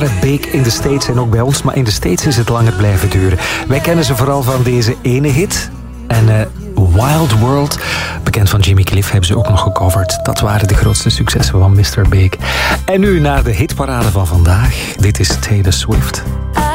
Beek in de States en ook bij ons, maar in de States is het langer blijven duren. Wij kennen ze vooral van deze ene hit. En Wild World, bekend van Jimmy Cliff, hebben ze ook nog gecoverd. Dat waren de grootste successen van Mr. Beek. En nu naar de hitparade van vandaag. Dit is Taylor Swift.